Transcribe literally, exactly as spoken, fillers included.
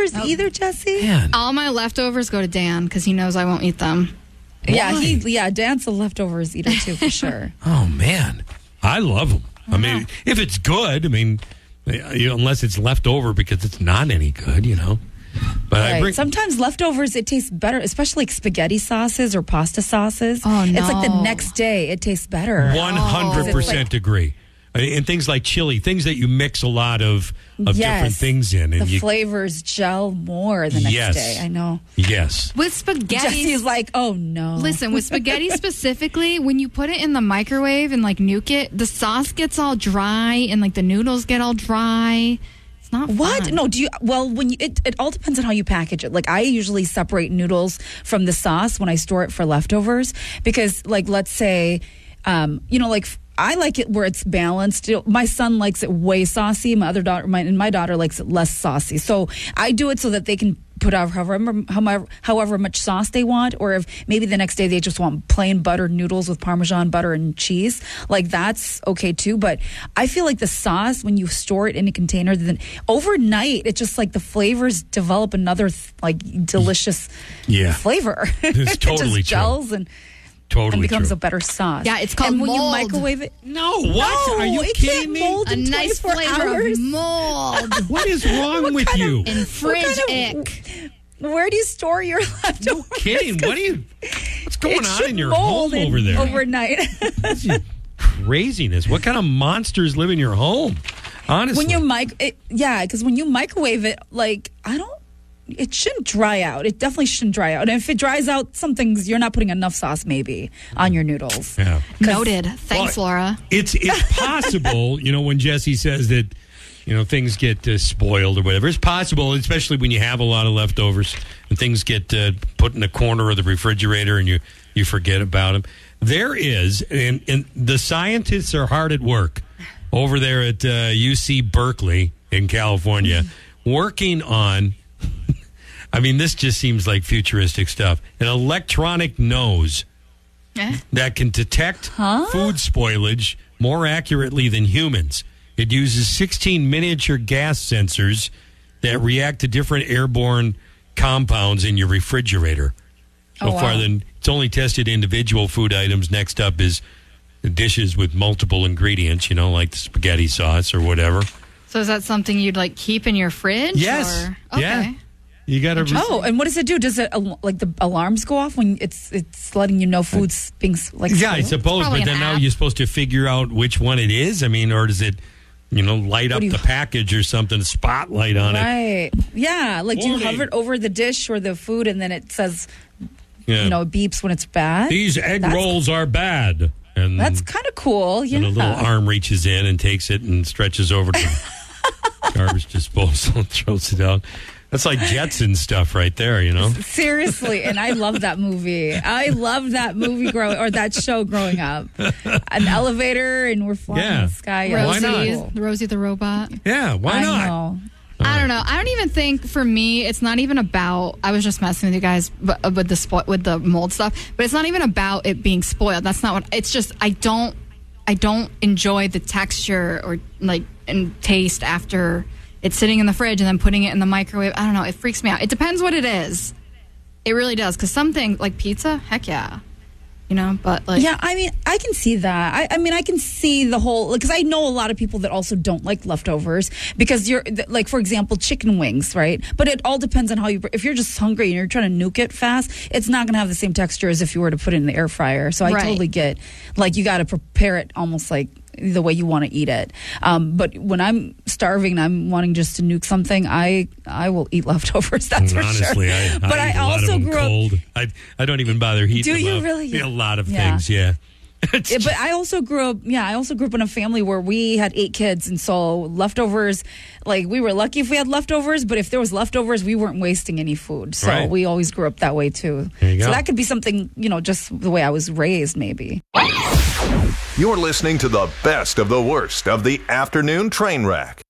leftovers Nope. either, Jesse? Man. All my leftovers go to Dan because he knows I won't eat them. Yeah, Why? he, yeah, Dan's a leftovers eater too, for sure. Oh, man. I love them. I mean, if it's good, I mean, you know, unless it's left over because it's not any good, you know. But I Right. bring, Sometimes leftovers, it tastes better, especially like spaghetti sauces or pasta sauces. Oh, It's like the no. next day, it tastes better. one hundred percent Oh. It's like- agree. And things like chili, things that you mix a lot of, of Yes. different things in. And The you, flavors gel more the next Yes. day. I know. yes. With spaghetti. Jesse's like, oh no. Listen, with spaghetti specifically, when you put it in the microwave and like nuke it, the sauce gets all dry and like the noodles get all dry. It's not What? fun. No, do you? Well, when you, it, it all depends on how you package it. Like I usually separate noodles from the sauce when I store it for leftovers because, like, let's say, um, you know, like I like it where it's balanced. You know, my son likes it way saucy. My other daughter, my and my daughter likes it less saucy. So I do it so that they can put out however however, however much sauce they want, or if maybe the next day they just want plain buttered noodles with Parmesan butter and cheese, like that's okay too. But I feel like the sauce, when you store it in a container, then overnight it just like the flavors develop another th- like delicious Yeah. flavor. It's It totally just true. gels and, Totally and becomes true. a better sauce. Yeah, it's called and when mold. you microwave it. No, what? No, Are you it kidding can't me? mold A in nice twenty-four flavor hours. of mold. What is wrong with kind of- you? And fridge kind of- ick. Where do you store your leftovers? Kidding. What are you? What's going It on should in your mold home in- over there? overnight. That's just craziness. What kind of monsters live in your home? Honestly. when you mic, it, yeah, because when you microwave it, like I don't, it shouldn't dry out. It definitely shouldn't dry out. And if it dries out, some things you're not putting enough sauce maybe on your noodles. Yeah. Noted. Thanks, Well, Laura. It's it's possible, you know, when Jesse says that, you know, things get uh, spoiled or whatever. It's possible, especially when you have a lot of leftovers and things get uh, put in the corner of the refrigerator and you, you forget about them. There is, and, and the scientists are hard at work over there at uh, U C Berkeley in California, working on, I mean, this just seems like futuristic stuff, an electronic nose Eh? that can detect food spoilage more accurately than humans. It uses sixteen miniature gas sensors that react to different airborne compounds in your refrigerator. So Oh, far, wow. then it's only tested individual food items. Next up is dishes with multiple ingredients, you know, like the spaghetti sauce or whatever. So is that something you'd like keep in your fridge? Yes. Or? Okay. Yeah. You got to. Oh, and what does it do? Does it al- like the alarms go off when it's it's letting you know food's being s- like? Yeah, I spoiled? suppose, Probably but an then now app. you're supposed to figure out which one it is. I mean, or does it, you know, light up do you- the package or something, spotlight on it? Right. Yeah. Like, do you Warning. hover it over the dish or the food, and then it says, Yeah. you know, it beeps when it's bad? These egg That's- rolls are bad. And That's kind of cool. Yeah. and a little arm reaches in and takes it and stretches over to garbage disposal and throws it out. That's like Jetson stuff right there, you know? Seriously, and I love that movie. I love that movie growing or that show growing up. An elevator, and we're flying Yeah. in the sky. Yeah, Why it's not? really Rosie, cool. Rosie the robot. Yeah, why I not? know. I don't know. I don't even think for me it's not even about. I was just messing with you guys but, uh, with the spo- with the mold stuff, but it's not even about it being spoiled. That's not what. It's just I don't I don't enjoy the texture or like and taste after it's sitting in the fridge and then putting it in the microwave. I don't know. It freaks me out. It depends what it is. It really does because some things like pizza, heck yeah, you know. But like Yeah, I mean, I can see that. I, I mean, I can see the whole because I know a lot of people that also don't like leftovers because you're th- like, for example, chicken wings, right? But it all depends on how you. If you're just hungry and you're trying to nuke it fast, it's not going to have the same texture as if you were to put it in the air fryer. So I Right. totally get like you got to prepare it almost like the way you want to eat it. Um, but when I'm starving and I'm wanting just to nuke something, I I will eat leftovers. That's for Honestly, sure. I, I but eat I a lot also of them grew up. cold. I, I don't even bother heating Do them you up. really? Yeah, a lot of Yeah. things, yeah. It's Yeah, but I also grew up. Yeah, I also grew up in a family where we had eight kids, and so leftovers. Like we were lucky if we had leftovers, but if there was leftovers, we weren't wasting any food. So Right. we always grew up that way too. There you So go. that could be something, you know, just the way I was raised, maybe. You're listening to the best of the worst of the afternoon train wreck.